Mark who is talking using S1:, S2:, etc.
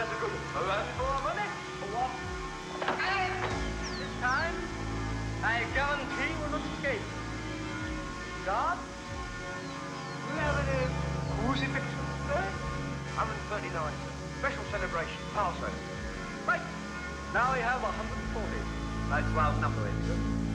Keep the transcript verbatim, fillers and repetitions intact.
S1: There's a good run for our money. For what? And this time, I guarantee we'll not escape. Guard, do you have any crucifixions today? one hundred thirty-nine. Special celebration. Passover. Right. Now we have one hundred forty. That's round number, isn't it?